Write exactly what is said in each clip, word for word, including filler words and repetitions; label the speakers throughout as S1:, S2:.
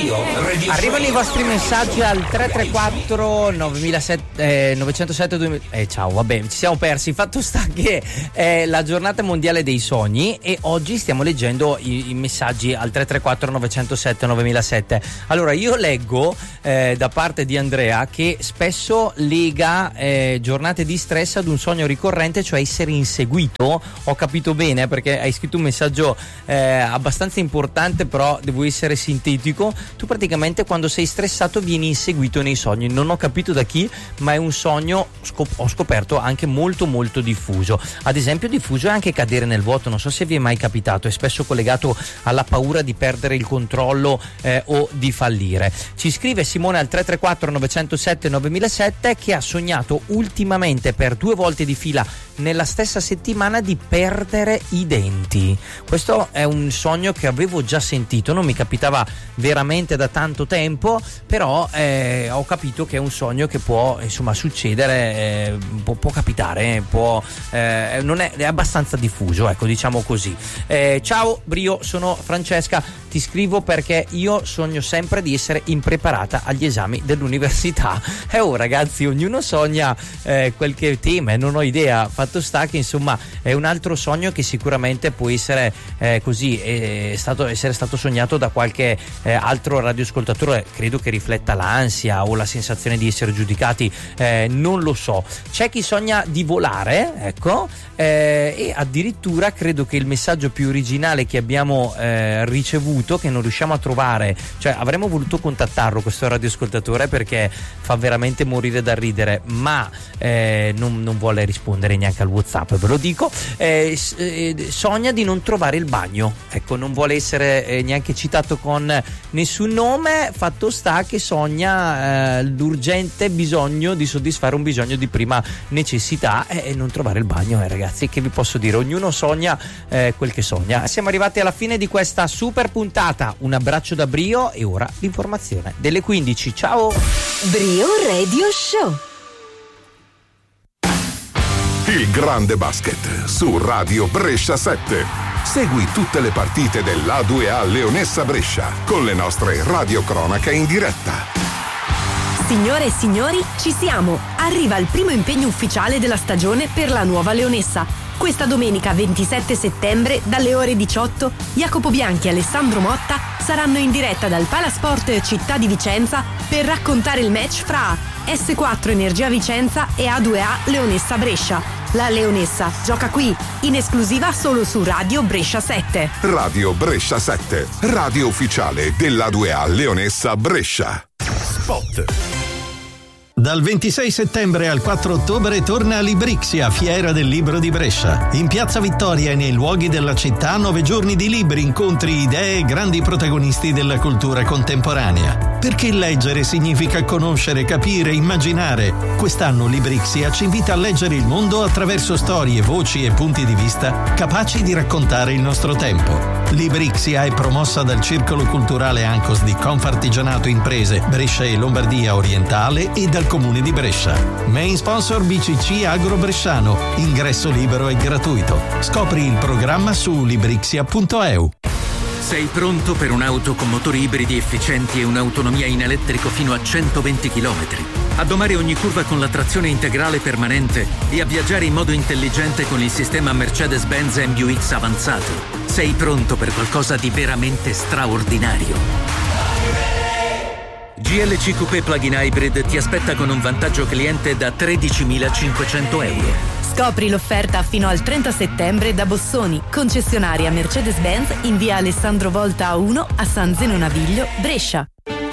S1: Brio Radio
S2: Arrivano
S1: Show.
S2: i vostri messaggi al tre tre quattro nove zero sette duemila. Eh ciao, vabbè, ci siamo persi. Fatto sta che è la giornata mondiale dei sogni e oggi stiamo leggendo i, i messaggi al tre tre quattro nove zero sette nove zero sette. Allora, io leggo eh, da parte di Andrea che spesso lega eh, giornate di stress ad un sogno ricorrente, cioè essere inseguito. Ho capito bene, perché hai scritto un messaggio eh, abbastanza importante, però devo essere sintetico. Tu praticamente quando sei stressato vieni inseguito nei sogni. Non ho capito da chi, ma è un sogno, scop- ho scoperto, anche molto molto diffuso. Ad esempio diffuso è anche cadere nel vuoto. Non so se vi è mai capitato, è spesso collegato alla paura di perdere il controllo eh, o di fallire. Ci scrive Simone al tre tre quattro nove zero sette nove zero sette che ha sognato ultimamente per due volte di fila nella stessa settimana di perdere i denti. Questo è un sogno che avevo già sentito, non mi capitava veramente da tanto tempo, però eh, ho capito che è un sogno che può insomma succedere, eh, può, può capitare, può, eh, non è, è abbastanza diffuso, ecco, diciamo così. Eh, ciao Brio, sono Francesca, ti scrivo perché io sogno sempre di essere impreparata agli esami dell'università. E eh, oh ragazzi, ognuno sogna eh, quel che teme, non ho idea. Fatto sta che insomma è un altro sogno che sicuramente può essere eh, così, è stato, essere stato sognato da qualche eh, altro radioascoltatore, credo che rifletta l'ansia o la sensazione di essere giudicati, eh, non lo so. C'è chi sogna di volare, ecco, eh, e addirittura credo che il messaggio più originale che abbiamo eh, ricevuto, che non riusciamo a trovare, cioè avremmo voluto contattarlo questo radioascoltatore perché fa veramente morire da ridere, ma eh, non, non vuole rispondere neanche al WhatsApp, ve lo dico. Eh, eh, sogna di non trovare il bagno, ecco, non vuole essere eh, neanche citato con nessun nome. Fatto sta che sogna eh, l'urgente bisogno di soddisfare un bisogno di prima necessità e eh, non trovare il bagno. Eh, ragazzi, che vi posso dire, ognuno sogna eh, quel che sogna. Siamo arrivati alla fine di questa super puntata, un abbraccio da Brio e ora l'informazione delle quindici. Ciao
S3: Brio Radio Show.
S4: Il grande basket su Radio Brescia sette. Segui tutte le partite dell'A due A Leonessa Brescia con le nostre radiocronache in diretta.
S3: Signore e signori, ci siamo! Arriva il primo impegno ufficiale della stagione per la nuova Leonessa. Questa domenica ventisette settembre, dalle ore diciotto, Jacopo Bianchi e Alessandro Motta saranno in diretta dal Palasport Città di Vicenza per raccontare il match fra S quattro Energia Vicenza e A due A Leonessa Brescia. La Leonessa gioca qui, in esclusiva solo su Radio Brescia sette.
S4: Radio Brescia sette, radio ufficiale dell'A due A Leonessa Brescia. Spot.
S5: Dal ventisei settembre al quattro ottobre torna Librixia, Fiera del Libro di Brescia. In Piazza Vittoria e nei luoghi della città, nove giorni di libri, incontri, idee e grandi protagonisti della cultura contemporanea. Perché leggere significa conoscere, capire, immaginare. Quest'anno Librixia ci invita a leggere il mondo attraverso storie, voci e punti di vista capaci di raccontare il nostro tempo. Librixia è promossa dal Circolo Culturale Ancos di Confartigianato Imprese, Brescia e Lombardia Orientale e dal Comune di Brescia. Main sponsor B C C Agro Bresciano. Ingresso libero e gratuito. Scopri il programma su librixia punto e u.
S6: Sei pronto per un'auto con motori ibridi efficienti e un'autonomia in elettrico fino a centoventi chilometri? A domare ogni curva con la trazione integrale permanente e a viaggiare in modo intelligente con il sistema Mercedes-Benz M B U X avanzato? Sei pronto per qualcosa di veramente straordinario? G L C Coupé Plug-in Hybrid ti aspetta con un vantaggio cliente da tredicimilacinquecento euro.
S3: Scopri l'offerta fino al trenta settembre da Bossoni, concessionaria Mercedes-Benz in via Alessandro Volta uno a San Zeno Naviglio, Brescia.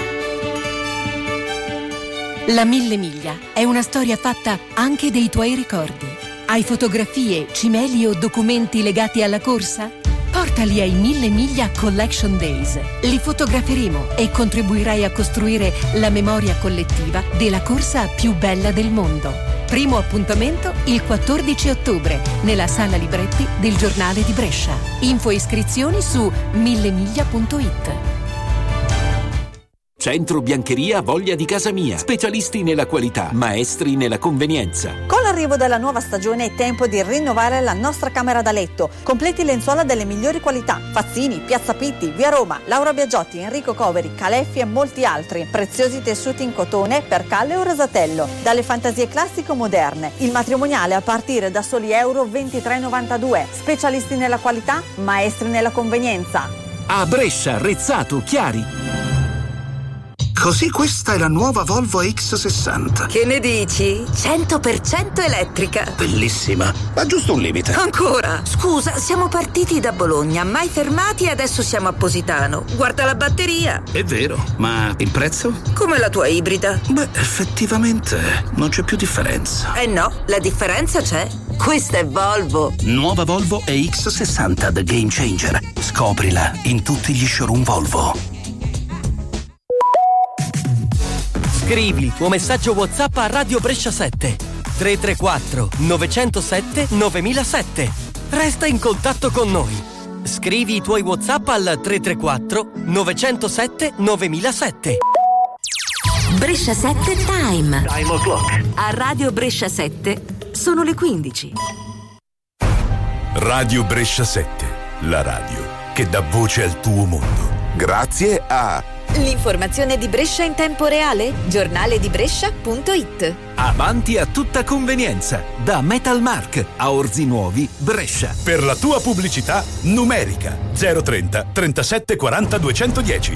S7: La Mille Miglia è una storia fatta anche dei tuoi ricordi. Hai fotografie, cimeli o documenti legati alla corsa? Portali ai Mille Miglia Collection Days. Li fotograferemo e contribuirai a costruire la memoria collettiva della corsa più bella del mondo. Primo appuntamento il quattordici ottobre nella sala libretti del Giornale di Brescia. Info e iscrizioni su millemiglia punto it.
S1: Centro Biancheria Voglia di Casa Mia. Specialisti nella qualità, maestri nella convenienza.
S8: Con l'arrivo della nuova stagione è tempo di rinnovare la nostra camera da letto. Completi lenzuola delle migliori qualità. Fazzini, Piazza Pitti, Via Roma, Laura Biagiotti, Enrico Coveri, Caleffi e molti altri. Preziosi tessuti in cotone, percalle o rasatello. Dalle fantasie classiche o moderne. Il matrimoniale a partire da soli euro ventitré e novantadue. Specialisti nella qualità, maestri nella convenienza.
S1: A Brescia, Rezzato, Chiari.
S9: Così questa è la nuova Volvo X sessanta.
S10: Che ne dici? cento per cento elettrica.
S9: Bellissima, ma giusto un limite.
S10: Ancora? Scusa, siamo partiti da Bologna, mai fermati e adesso siamo a Positano. Guarda la batteria.
S9: È vero, ma il prezzo?
S10: Come la tua ibrida.
S9: Beh, effettivamente non c'è più differenza.
S10: Eh no, la differenza c'è. Questa è Volvo.
S9: Nuova Volvo E X sessanta The Game Changer. Scoprila in tutti gli showroom Volvo.
S11: Scrivi il tuo messaggio WhatsApp a Radio Brescia sette tre tre quattro nove zero sette nove zero zero sette. Resta in contatto con noi. Scrivi i tuoi WhatsApp al tre tre quattro nove zero sette nove zero zero sette.
S3: Brescia sette Time.
S9: Time o'clock.
S3: A Radio Brescia sette sono le quindici.
S12: Radio Brescia sette, la radio che dà voce al tuo mondo.
S4: Grazie a
S13: l'informazione di Brescia in tempo reale? Giornale di Brescia punto it.
S1: Avanti a tutta convenienza. Da Metalmark a Orzi Nuovi, Brescia.
S12: Per la tua pubblicità numerica zero trenta trentasette quaranta duecentodieci.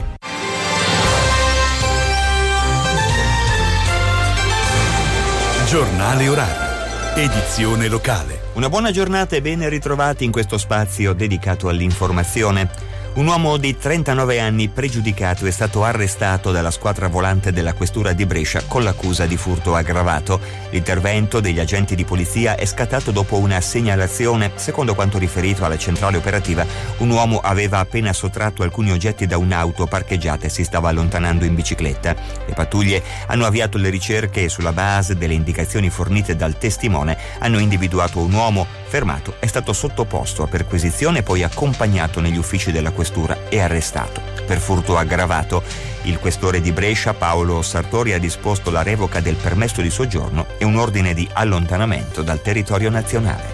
S12: Giornale orario. Edizione locale.
S14: Una buona giornata e ben ritrovati in questo spazio dedicato all'informazione. Un uomo di trentanove anni pregiudicato è stato arrestato dalla squadra volante della questura di Brescia con l'accusa di furto aggravato. L'intervento degli agenti di polizia è scattato dopo una segnalazione. Secondo quanto riferito alla centrale operativa, un uomo aveva appena sottratto alcuni oggetti da un'auto parcheggiata e si stava allontanando in bicicletta. Le pattuglie hanno avviato le ricerche e sulla base delle indicazioni fornite dal testimone hanno individuato un uomo. Fermato, è stato sottoposto a perquisizione e poi accompagnato negli uffici della questura e arrestato. Per furto aggravato, il questore di Brescia, Paolo Sartori, ha disposto la revoca del permesso di soggiorno e un ordine di allontanamento dal territorio nazionale.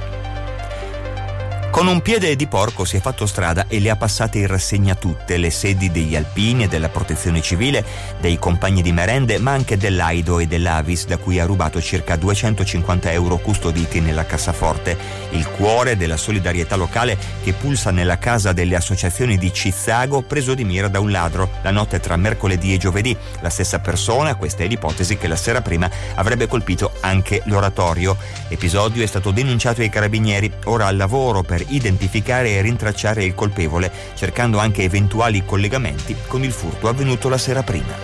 S14: Con un piede di porco si è fatto strada e le ha passate in rassegna tutte le sedi degli Alpini e della Protezione Civile, dei compagni di merende, ma anche dell'Aido e dell'Avis, da cui ha rubato circa duecentocinquanta euro custoditi nella cassaforte. Il cuore della solidarietà locale che pulsa nella casa delle associazioni di Cizzago, preso di mira da un ladro la notte tra mercoledì e giovedì. La stessa persona, questa è l'ipotesi, che la sera prima avrebbe colpito anche l'oratorio. L'episodio è stato denunciato ai carabinieri, ora al lavoro per identificare e rintracciare il colpevole, cercando anche eventuali collegamenti con il furto avvenuto la sera prima.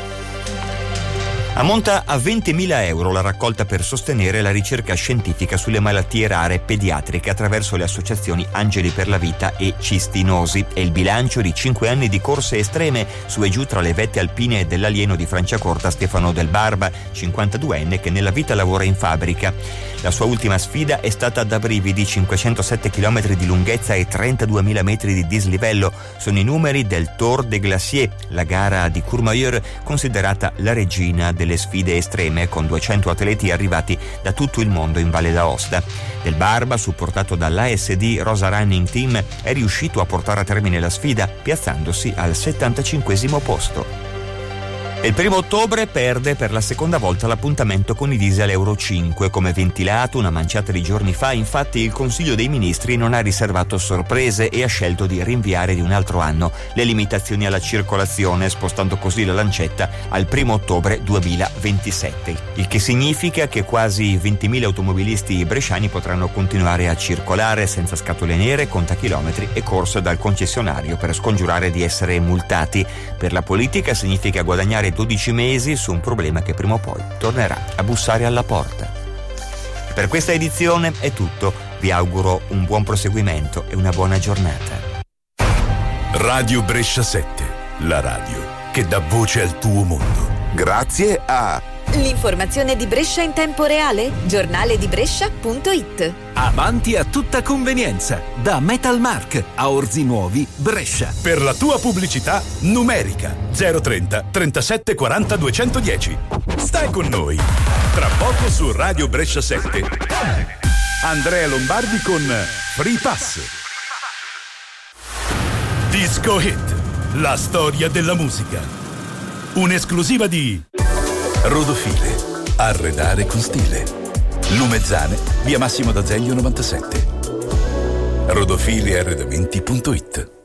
S14: Ammonta a ventimila euro la raccolta per sostenere la ricerca scientifica sulle malattie rare pediatriche attraverso le associazioni Angeli per la Vita e Cistinosi. È il bilancio di cinque anni di corse estreme su e giù tra le vette alpine dell'alieno di Franciacorta Stefano Del Barba, cinquantaduenne, che nella vita lavora in fabbrica. La sua ultima sfida è stata da brividi, cinquecentosette chilometri di lunghezza e trentaduemila metri di dislivello. Sono i numeri del Tour des Glaciers, la gara di Courmayeur considerata la regina delle sfide estreme, con duecento atleti arrivati da tutto il mondo in Valle d'Aosta. Del Barba, supportato dall'A S D Rosa Running Team, è riuscito a portare a termine la sfida, piazzandosi al settantacinquesimo posto. Il primo ottobre perde per la seconda volta l'appuntamento con i diesel Euro cinque. Come ventilato una manciata di giorni fa, infatti, il Consiglio dei Ministri non ha riservato sorprese e ha scelto di rinviare di un altro anno le limitazioni alla circolazione, spostando così la lancetta al primo ottobre duemilaventisette. Il che significa che quasi ventimila automobilisti bresciani potranno continuare a circolare senza scatole nere, contachilometri e corse dal concessionario per scongiurare di essere multati. Per la politica significa guadagnare dodici mesi su un problema che prima o poi tornerà a bussare alla porta. Per questa edizione è tutto. Vi auguro un buon proseguimento e una buona giornata.
S12: Radio Brescia sette, la radio che dà voce al tuo mondo.
S4: Grazie a
S13: L'informazione di Brescia in tempo reale? giornale di brescia punto it.
S1: Avanti a tutta convenienza, da Metalmark a Orzi Nuovi, Brescia.
S12: Per la tua pubblicità numerica zero trenta trentasette quaranta duecentodieci. Stai con noi. Tra poco su Radio Brescia sette. Andrea Lombardi con Free Pass. Disco Hit, la storia della musica. Un'esclusiva di Rodofile, arredare con stile. Lumezzane, via Massimo d'Azeglio novantasette. rodofile arredamenti punto it.